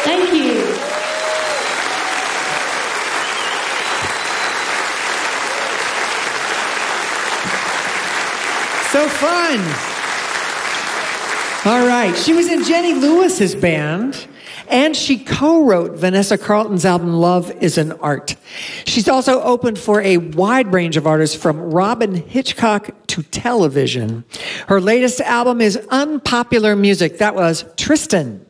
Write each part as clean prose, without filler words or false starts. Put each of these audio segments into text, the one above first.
Thank you. So fun. All right. She was in Jenny Lewis's band, and she co-wrote Vanessa Carlton's album, Love is an Art. She's also opened for a wide range of artists from Robin Hitchcock to television. Her latest album is Unpopular Music. That was Tristan.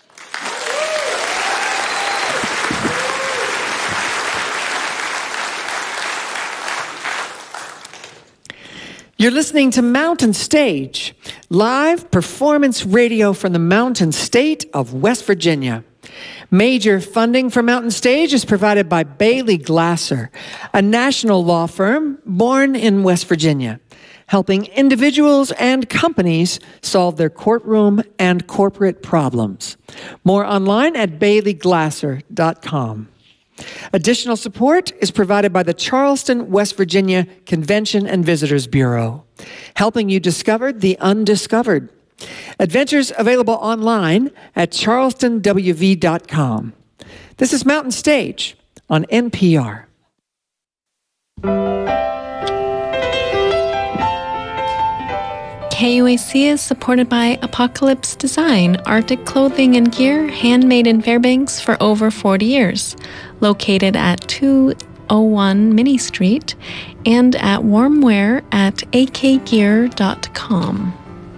You're listening to Mountain Stage, live performance radio from the Mountain State of West Virginia. Major funding for Mountain Stage is provided by Bailey Glasser, a national law firm born in West Virginia, helping individuals and companies solve their courtroom and corporate problems. More online at baileyglasser.com. Additional support is provided by the Charleston, West Virginia Convention and Visitors Bureau, helping you discover the undiscovered. Adventures available online at charlestonwv.com. This is Mountain Stage on NPR. KUAC is supported by Apocalypse Design, Arctic clothing and gear handmade in Fairbanks for over 40 years. Located at 201 Minnie Street and at warmwear at akgear.com.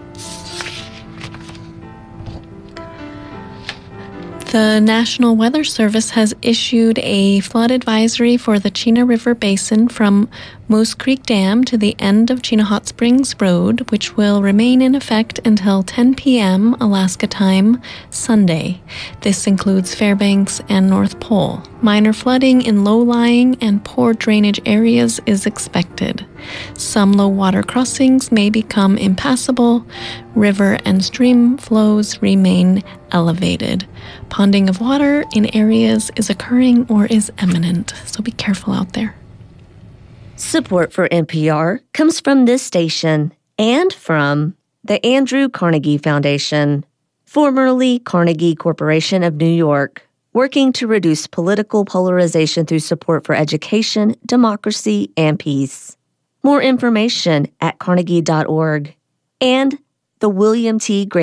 The National Weather Service has issued a flood advisory for the Chena River Basin from Moose Creek Dam to the end of Chena Hot Springs Road, which will remain in effect until 10 p.m. Alaska time Sunday. This includes Fairbanks and North Pole. Minor flooding in low-lying and poor drainage areas is expected. Some low-water crossings may become impassable. River and stream flows remain elevated. Ponding of water in areas is occurring or is imminent, so be careful out there. Support for NPR comes from this station and from the Andrew Carnegie Foundation, formerly Carnegie Corporation of New York, working to reduce political polarization through support for education, democracy, and peace. More information at carnegie.org. And the William T. Gray